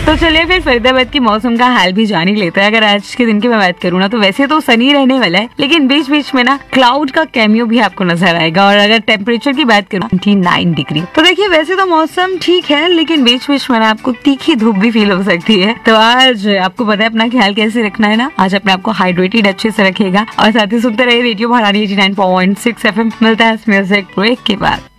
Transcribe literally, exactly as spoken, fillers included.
तो चलिए फिर फरीदाबाद की मौसम का हाल भी जान ही लेते हैं। अगर आज के दिन की मैं बात करूँ ना तो वैसे तो सनी रहने वाला है, लेकिन बीच बीच में ना क्लाउड का कैमियो भी आपको नजर आएगा। और अगर टेम्परेचर की बात करूँ उनतीस डिग्री, तो देखिए वैसे तो मौसम ठीक है, लेकिन बीच बीच में ना आपको तीखी धूप भी फील हो सकती है। तो आज आपको पता है अपना ख्याल कैसे रखना है ना। आज अपने आपको हाइड्रेटेड अच्छे से रखेगा और साथ ही सुनते रहिए रेडियो महारानी eighty nine point six F M. मिलता है म्यूजिक ब्रेक के बाद।